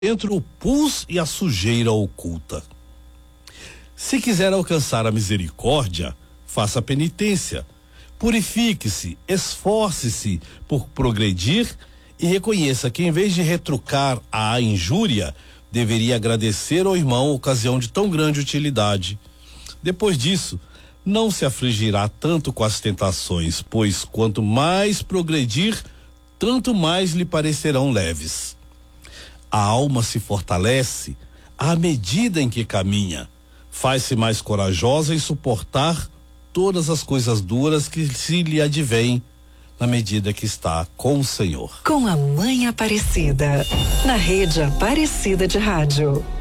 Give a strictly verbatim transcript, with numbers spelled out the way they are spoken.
entre o pus e a sujeira oculta. Se quiser alcançar a misericórdia, faça penitência, purifique-se, esforce-se por progredir e reconheça que, em vez de retrucar a injúria, deveria agradecer ao irmão a ocasião de tão grande utilidade. Depois disso, não se afligirá tanto com as tentações, pois quanto mais progredir, tanto mais lhe parecerão leves. A alma se fortalece à medida em que caminha, faz-se mais corajosa em suportar todas as coisas duras que se lhe advêm na medida que está com o Senhor. Com a Mãe Aparecida, na Rede Aparecida de Rádio.